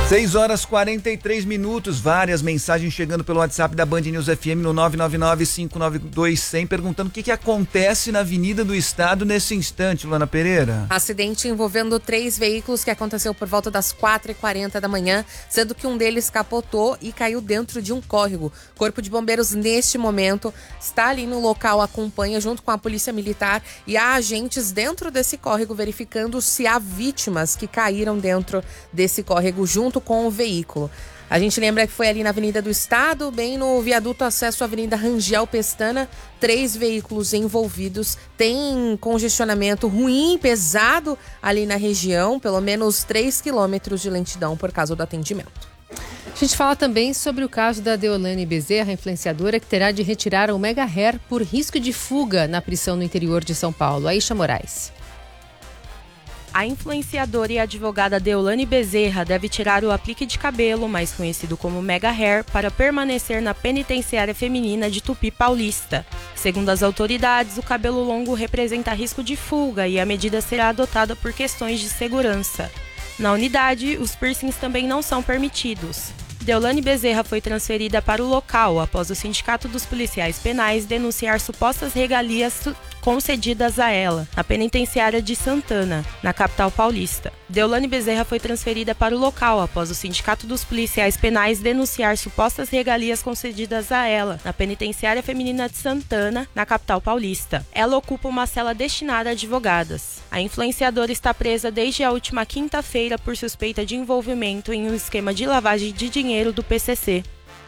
6h43, várias mensagens chegando pelo WhatsApp da Band News FM no 999-592-100, perguntando o que acontece na Avenida do Estado nesse instante, Luana Pereira. Acidente envolvendo 3 veículos que aconteceu por volta das 4h40 da manhã, sendo que um deles capotou e caiu dentro de um córrego. Corpo de Bombeiros, neste momento, está ali no local, acompanha junto com a Polícia Militar e há agentes dentro desse córrego verificando se há vítimas que caíram dentro desse córrego junto com o veículo. A gente lembra que foi ali na Avenida do Estado, bem no viaduto acesso à Avenida Rangel Pestana, 3 veículos envolvidos. Tem congestionamento ruim, pesado ali na região, pelo menos 3 quilômetros de lentidão por causa do atendimento. A gente fala também sobre o caso da Deolane Bezerra, influenciadora que terá de retirar o mega hair por risco de fuga na prisão no interior de São Paulo. Aisha Moraes. A influenciadora e advogada Deolane Bezerra deve tirar o aplique de cabelo, mais conhecido como mega hair, para permanecer na penitenciária feminina de Tupi Paulista. Segundo as autoridades, o cabelo longo representa risco de fuga e a medida será adotada por questões de segurança. Na unidade, os piercings também não são permitidos. Deolane Bezerra foi transferida para o local após o Sindicato dos Policiais Penais denunciar supostas regalias concedidas a ela, na penitenciária de Santana, na capital paulista. Deolane Bezerra foi transferida para o local após o Sindicato dos Policiais Penais denunciar supostas regalias concedidas a ela, na penitenciária feminina de Santana, na capital paulista. Ela ocupa uma cela destinada a advogadas. A influenciadora está presa desde a última quinta-feira por suspeita de envolvimento em um esquema de lavagem de dinheiro do PCC.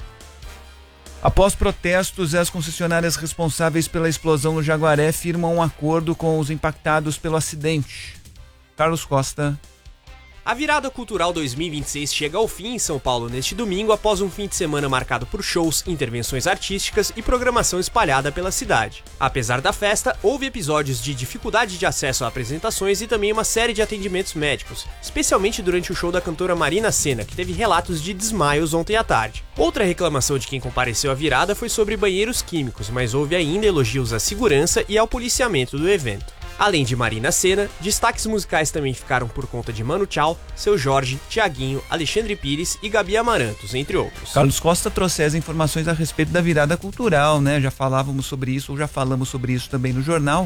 Após protestos, as concessionárias responsáveis pela explosão no Jaguaré firmam um acordo com os impactados pelo acidente. Carlos Costa. A virada cultural 2026 chega ao fim em São Paulo neste domingo após um fim de semana marcado por shows, intervenções artísticas e programação espalhada pela cidade. Apesar da festa, houve episódios de dificuldade de acesso a apresentações e também uma série de atendimentos médicos, especialmente durante o show da cantora Marina Sena, que teve relatos de desmaios ontem à tarde. Outra reclamação de quem compareceu à virada foi sobre banheiros químicos, mas houve ainda elogios à segurança e ao policiamento do evento. Além de Marina Sena, destaques musicais também ficaram por conta de Manu Chao, Seu Jorge, Thiaguinho, Alexandre Pires e Gabi Amarantos, entre outros. Carlos Costa trouxe as informações a respeito da virada cultural, né? Já falávamos sobre isso, ou já falamos sobre isso também no jornal.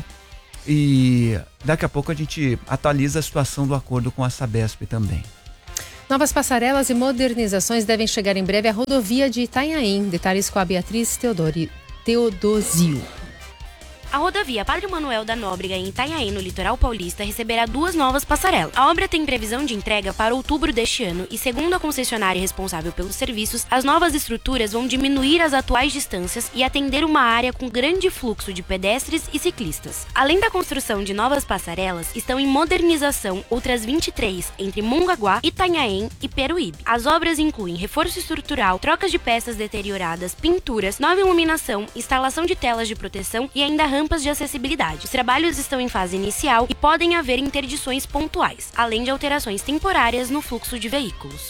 E daqui a pouco a gente atualiza a situação do acordo com a Sabesp também. Novas passarelas e modernizações devem chegar em breve à rodovia de Itanhaém. Detalhes com a Beatriz Teodosio. A rodovia Padre Manuel da Nóbrega em Itanhaém, no litoral paulista, receberá 2 novas passarelas. A obra tem previsão de entrega para outubro deste ano e, segundo a concessionária responsável pelos serviços, as novas estruturas vão diminuir as atuais distâncias e atender uma área com grande fluxo de pedestres e ciclistas. Além da construção de novas passarelas, estão em modernização outras 23 entre Mongaguá, Itanhaém e Peruíbe. As obras incluem reforço estrutural, trocas de peças deterioradas, pinturas, nova iluminação, instalação de telas de proteção e ainda rampas de acessibilidade. Os trabalhos estão em fase inicial e podem haver interdições pontuais, além de alterações temporárias no fluxo de veículos.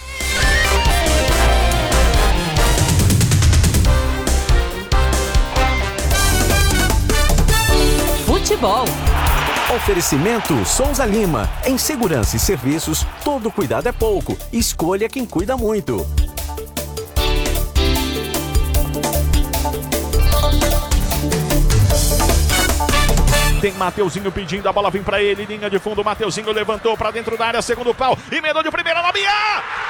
Futebol. Oferecimento Souza Lima. Em segurança e serviços, todo cuidado é pouco. Escolha quem cuida muito. Tem Mateuzinho pedindo, a bola vem pra ele, linha de fundo, Mateuzinho levantou pra dentro da área, segundo pau, emendou de primeira, Nobia!